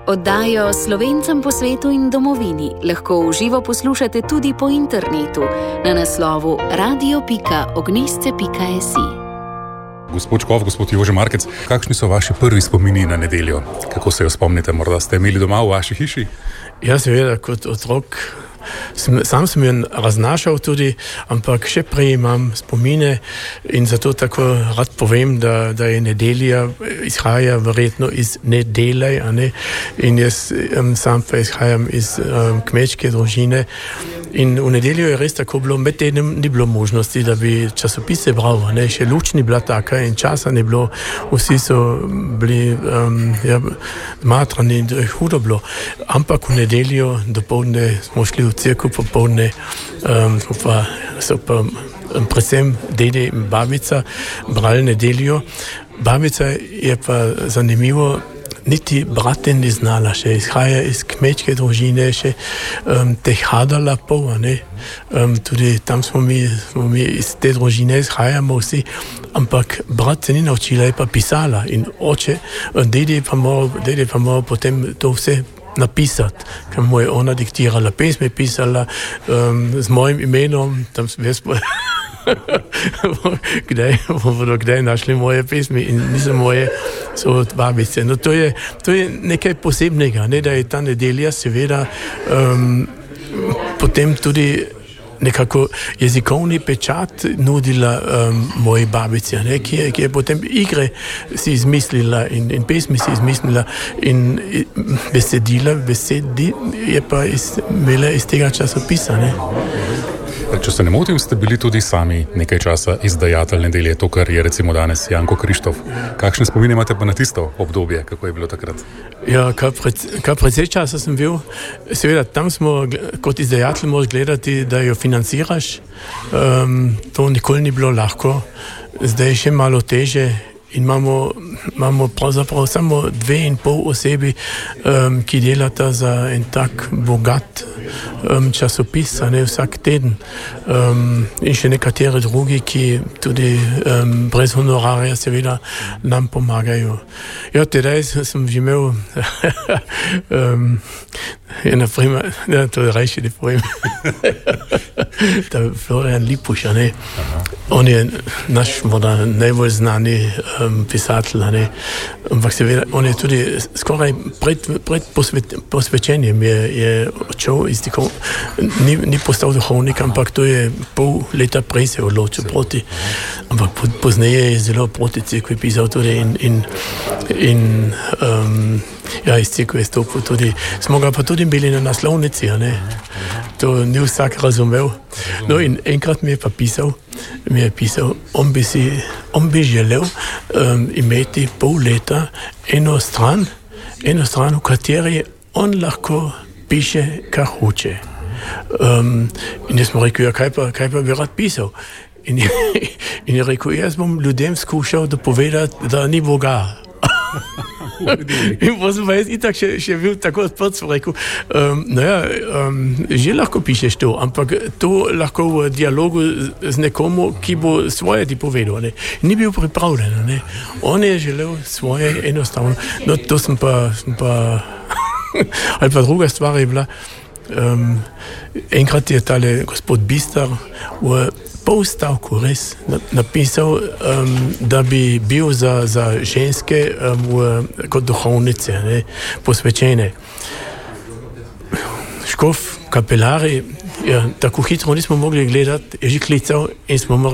Oddajo Slovencem po svetu in domovini lahko v živo poslušate tudi po internetu na naslovu radio.ognisce.si. Gospod Škof, gospod Jože Markec, kakšni so vaši prvi spomini na nedeljo? Kako se jo spomnite? Morda ste imeli doma v vaši hiši? Ja, seveda, kot otrok. Sam sem jo raznašal tudi, ampak še prej imam spomine in zato tako rad povem, da je nedelja izhaja verjetno iz nedelej, a ne? In jaz sam pa izhajam iz kmečke družine. In v nedeljo je res tako bilo, med tednem ni bilo možnosti, da bi časopise bral, ne? Še luč ni bila taka in časa ni bilo, vsi so bili matrani, hudo bilo. Ampak v nedeljo dopoldne smo šli v cerkev, popoldne so pa predvsem dede in babica brali nedeljo. Babica je pa zanimivo, niti brate ni znala, še izhaja iz kmečke družine, še tehadala pol, ne. Tudi tam smo mi iz te družine izhajamo vsi, ampak brat se ni naučila, je pa pisala in oče, dede pa moral potem to vse napisati, ker mu je ona diktirala pesmi, pisala z mojim imenom, tam sem kdaj našli moje pesmi in niso moje, so od babice. No, to je nekaj posebnega, ne, da je ta nedelja seveda potem tudi nekako jezikovni pečat nudila moji babici, ne, ki je potem igre si izmislila in pesmi si izmislila in besedi je pa imela iz tega časopisa, ne. Če se ne motim, ste bili tudi sami nekaj časa izdajatelj nedelje, to, kar je recimo danes Janko Krištof. Kakšne spomine imate pa na tisto obdobje, kako je bilo takrat? Ja, kar precej časa sem bil. Seveda, tam smo kot izdajatelj moraš gledati, da jo financiraš. To nikoli ni bilo lahko. Zdaj je še malo teže in imamo pravzaprav samo 2,5 osebi, ki delata za en tak bogat časopis, ne, vsak teden. In še nekateri drugi, ki tudi brez honorarja seveda nam pomagajo. Ja, tedaj sem imel naprimer, to je rajši, ne povem, ta Florian Lipuš, ne. On je naš morda najbolj znani pisatelj, ne. Ampak seveda, on je tudi skoraj pred posvečenjem je odšel iz tiko, ni postal duhovnik, ampak to je pol leta prej se odločil proti, ampak pozneje je zelo proti cerkvi pisal tudi in iz cerkve je stopil tudi, smo ga pa tudi bili na naslovnici, ne. To ni vsak razumel. No in enkrat mi je pisal, on bi želel imeti pol leta eno stran, v kateri on lahko piše, kar hoče. In jaz smo rekel, kaj pa bi rad pisal? In je rekel, jaz bom ljudem skušal dopovedati, da ni Boga. In potem pa jaz itak še bil tako odprt, sem rekel, že lahko pišeš to, ampak to lahko v dialogu z nekomu, ki bo svoje ti povedal, ne. Ni bil pripravljen, ne. On je želel svoje enostavno. No, to sem pa ali pa druga stvar je bila, enkrat je tale gospod Bistar v pol stavku res napisal, da bi bil za ženske kot duhovnice, ne, posvečene. Škof, kapelari, tako hitro nismo mogli gledati, je že klical in smo